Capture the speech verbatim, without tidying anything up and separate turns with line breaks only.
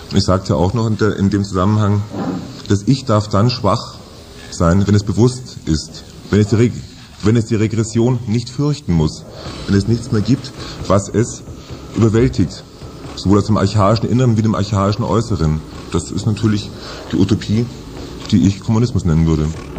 Ich sagte auch noch in, der, in dem Zusammenhang, das Ich darf dann schwach sein, wenn es bewusst ist, wenn es, die Re wenn es die Regression nicht fürchten muss, wenn es nichts mehr gibt, was es überwältigt, sowohl aus dem archaischen Inneren wie dem archaischen Äußeren. Das ist natürlich die Utopie, die ich Kommunismus nennen würde.